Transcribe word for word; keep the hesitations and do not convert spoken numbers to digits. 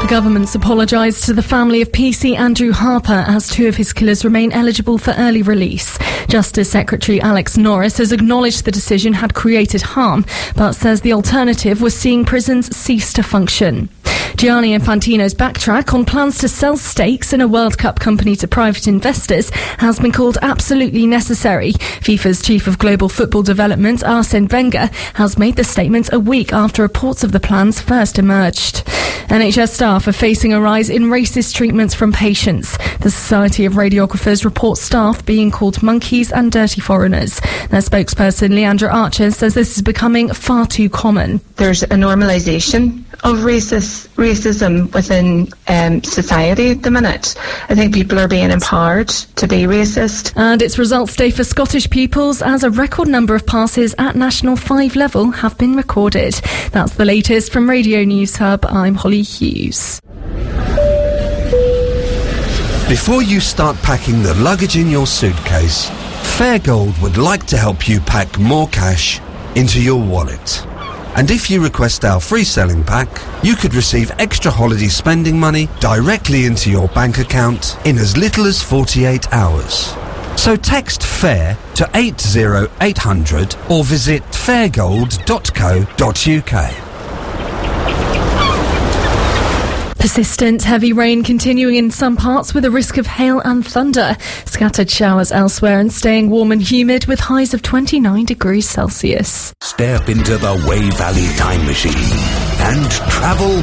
government's apologised to the family of P C Andrew Harper as two of his killers remain eligible for early release. Justice Secretary Alex Norris has acknowledged the decision had created harm, but says the alternative was seeing prisons cease to function. Gianni Infantino's backtrack on plans to sell stakes in a World Cup company to private investors has been called absolutely necessary. FIFA's chief of global football development, Arsene Wenger, has made the statement a week after reports of the plans first emerged. N H S staff are facing a rise in racist treatments from patients. The Society of Radiographers reports staff being called monkeys and dirty foreigners. Their spokesperson, Leandra Archer, says this is becoming far too common. There's a normalisation of racist racism within um, society at the minute. I think people are being empowered to be racist. And it's results day for Scottish pupils as a record number of passes at National five level have been recorded. That's the latest from Radio News Hub. I'm Holly Hughes. Before you start packing the luggage in your suitcase, Fairgold would like to help you pack more cash into your wallet. And if you request our free selling pack, you could receive extra holiday spending money directly into your bank account in as little as forty-eight hours. So text FAIR to eight zero eight hundred or visit fairgold dot co dot uk. Persistent heavy rain continuing in some parts with a risk of hail and thunder. Scattered showers elsewhere and staying warm and humid with highs of twenty-nine degrees Celsius. Step into the Way Valley Time Machine and travel